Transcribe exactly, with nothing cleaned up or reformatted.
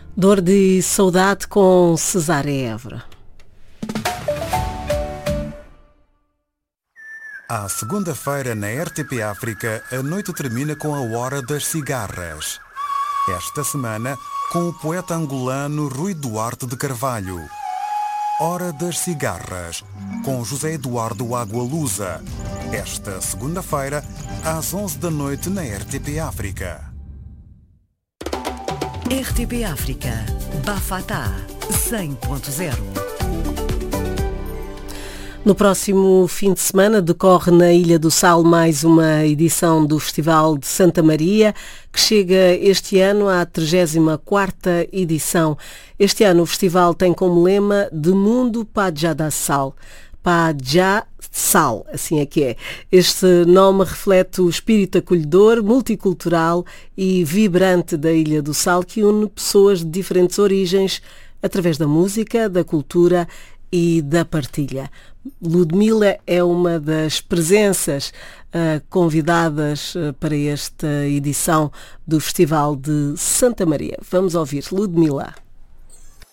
Dor de Saudade com Cesária Évora. À segunda-feira, na R T P África, a noite termina com a Hora das Cigarras. Esta semana, com o poeta angolano Rui Duarte de Carvalho. Hora das Cigarras, com José Eduardo Agualusa. Esta segunda-feira, às onze da noite, na R T P África. R T P África, Bafatá, cem ponto zero. No próximo fim de semana decorre na Ilha do Sal mais uma edição do Festival de Santa Maria, que chega este ano à trigésima quarta edição. Este ano o festival tem como lema De Mundo Padja da Sal. Padja Sal, assim é que é. Este nome reflete o espírito acolhedor, multicultural e vibrante da Ilha do Sal, que une pessoas de diferentes origens através da música, da cultura e da partilha. Ludmila é uma das presenças uh, convidadas uh, para esta edição do Festival de Santa Maria. Vamos ouvir Ludmila.